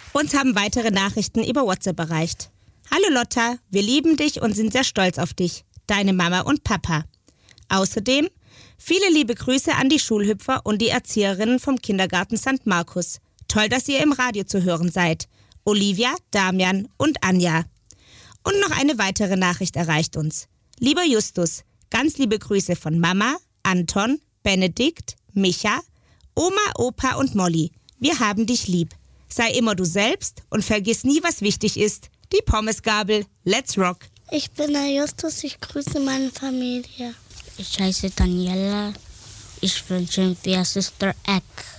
Uns haben weitere Nachrichten über WhatsApp erreicht. Hallo Lotta, wir lieben dich und sind sehr stolz auf dich, deine Mama und Papa. Außerdem viele liebe Grüße an die Schulhüpfer und die Erzieherinnen vom Kindergarten St. Markus. Toll, dass ihr im Radio zu hören seid. Olivia, Damian und Anja. Und noch eine weitere Nachricht erreicht uns. Lieber Justus, ganz liebe Grüße von Mama, Anton, Benedikt, Micha, Oma, Opa und Molly. Wir haben dich lieb. Sei immer du selbst und vergiss nie, was wichtig ist. Die Pommesgabel. Let's rock. Ich bin der Justus, ich grüße meine Familie. Ich heiße Daniela. Ich wünsche mir Sister Egg.